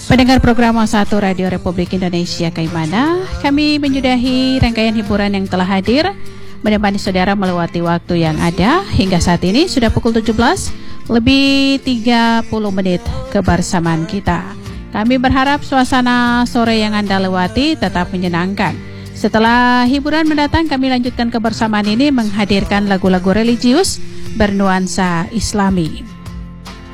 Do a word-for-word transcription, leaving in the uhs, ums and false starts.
Pendengar program satu Radio Republik Indonesia Kaimana, kami menyudahi rangkaian hiburan yang telah hadir menemani saudara melewati waktu yang ada. Hingga saat ini sudah pukul tujuh belas lebih tiga puluh menit kebersamaan kita. Kami berharap suasana sore yang Anda lewati tetap menyenangkan. Setelah hiburan mendatang, kami lanjutkan kebersamaan ini menghadirkan lagu-lagu religius bernuansa Islami.